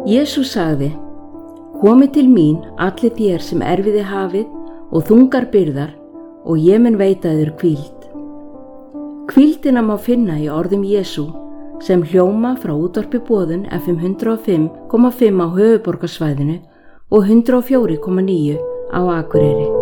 Jesús sagði: Komið til mín allir þér sem erfiði hafið og þungar byrðar, og ég mun veita þér hvíld. Hvíldina má finna í orðum Jesú sem hljóma frá útvarpi Boðun FM 105,5 á höfuðborgarsvæðinu og 104,9 á Akureyri.